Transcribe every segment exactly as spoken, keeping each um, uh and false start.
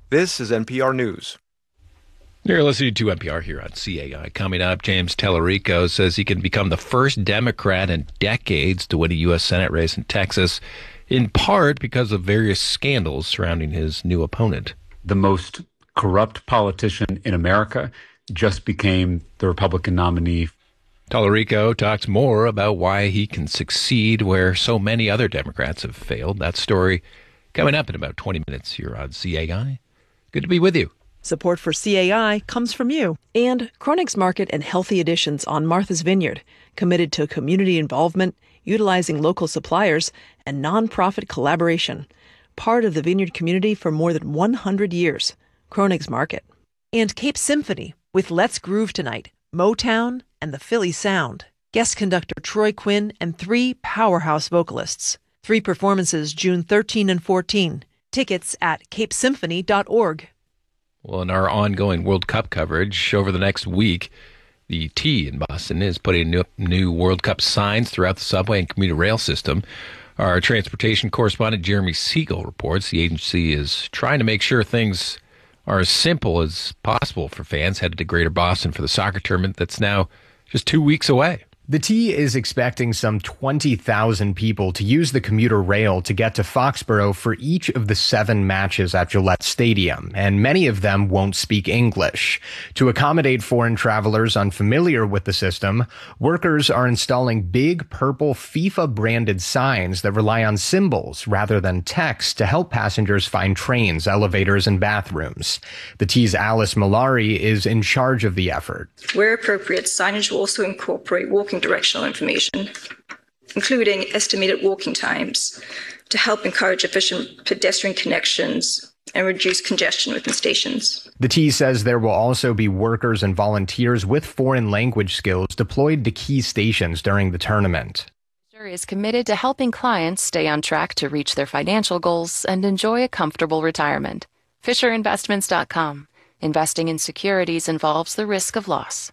This is N P R News. You're listening to N P R here on C A I. Coming up, James Tallarico says he can become the first Democrat in decades to win a U S Senate race in Texas, in part because of various scandals surrounding his new opponent. The most corrupt politician in America just became the Republican nominee. Tallarico talks more about why he can succeed where so many other Democrats have failed. That story coming up in about twenty minutes here on C A I. Good to be with you. Support for C A I comes from you and Kronig's Market and Healthy Additions on Martha's Vineyard, committed to community involvement, utilizing local suppliers, and nonprofit collaboration. Part of the vineyard community for more than one hundred years. Kronig's Market. And Cape Symphony with Let's Groove Tonight, Motown, and the Philly Sound. Guest conductor Troy Quinn and three powerhouse vocalists. Three performances June thirteenth and fourteenth. Tickets at cape symphony dot org. Well, in our ongoing World Cup coverage over the next week, the T in Boston is putting new, new World Cup signs throughout the subway and commuter rail system. Our transportation correspondent Jeremy Siegel reports the agency is trying to make sure things are as simple as possible for fans headed to Greater Boston for the soccer tournament that's now just two weeks away. The T is expecting some twenty thousand people to use the commuter rail to get to Foxborough for each of the seven matches at Gillette Stadium, and many of them won't speak English. To accommodate foreign travelers unfamiliar with the system, workers are installing big purple FIFA-branded signs that rely on symbols rather than text to help passengers find trains, elevators, and bathrooms. The T's Alice Malari is in charge of the effort. Where appropriate, signage will also incorporate walking directional information, including estimated walking times, to help encourage efficient pedestrian connections and reduce congestion within stations. The T says there will also be workers and volunteers with foreign language skills deployed to key stations during the tournament. Is committed to helping clients stay on track to reach their financial goals and enjoy a comfortable retirement. Fisher Investments dot com. Investing in securities involves the risk of loss.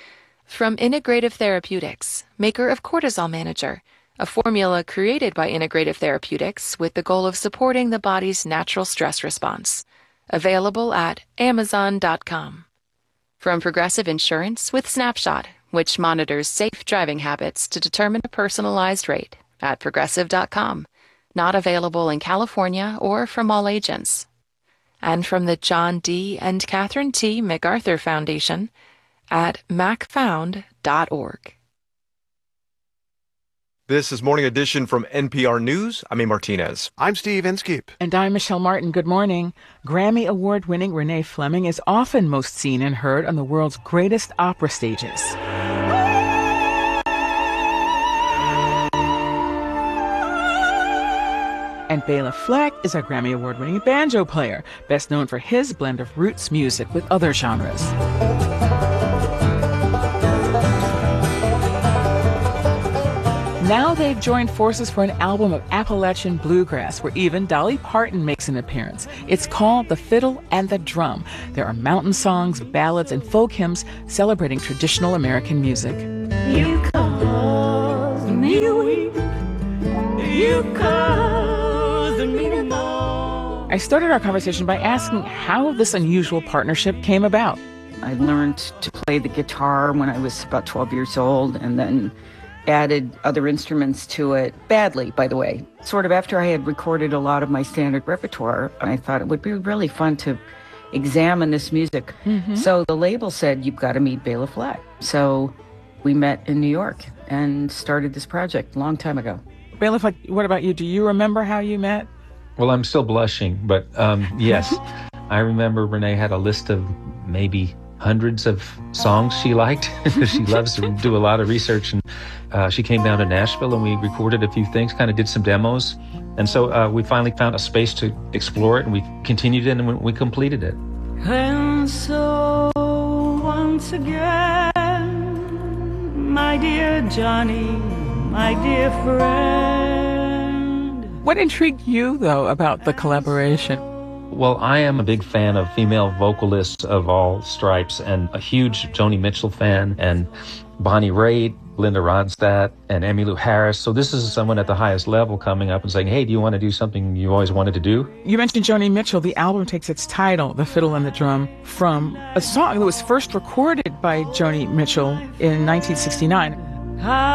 From Integrative Therapeutics, maker of Cortisol Manager, a formula created by Integrative Therapeutics with the goal of supporting the body's natural stress response. Available at amazon dot com. From Progressive Insurance with Snapshot, which monitors safe driving habits to determine a personalized rate at progressive dot com. Not available in California or from all agents. And from the John D. and Catherine T. MacArthur Foundation, at mac found dot org. This is Morning Edition from N P R News. I'm A. Martinez. I'm Steve Inskeep. And I'm Michelle Martin. Good morning. Grammy Award-winning Renee Fleming is often most seen and heard on the world's greatest opera stages. And Bela Fleck is a Grammy Award-winning banjo player, best known for his blend of roots music with other genres. Now they've joined forces for an album of Appalachian bluegrass where even Dolly Parton makes an appearance. It's called The Fiddle and the Drum. There are mountain songs, ballads, and folk hymns celebrating traditional American music. You cause me to weep. You cause me to mourn. I started our conversation by asking how this unusual partnership came about. I learned to play the guitar when I was about twelve years old, and then added other instruments to it, badly, by the way. Sort of after I had recorded a lot of my standard repertoire, I thought it would be really fun to examine this music. Mm-hmm. So the label said, you've got to meet Bela Fleck. So we met in New York and started this project a long time ago. Bela Fleck, what about you? Do you remember how you met? Well, I'm still blushing, but um, yes. I remember Renee had a list of maybe hundreds of songs she liked. She loves to do a lot of research, and uh, she came down to Nashville and we recorded a few things, kind of did some demos, and so uh, we finally found a space to explore it, and we continued it, and we, we completed it. And so once again, my dear Johnny, my dear friend. What intrigued you, though, about the collaboration? Well, I am a big fan of female vocalists of all stripes and a huge Joni Mitchell fan, and Bonnie Raitt Linda Ronstadt and Emmylou Harris. So this is someone at the highest level coming up and saying, hey, do you want to do something you always wanted to do? You mentioned Joni Mitchell. The album takes its title, The Fiddle and the Drum, from a song that was first recorded by Joni Mitchell in nineteen sixty-nine.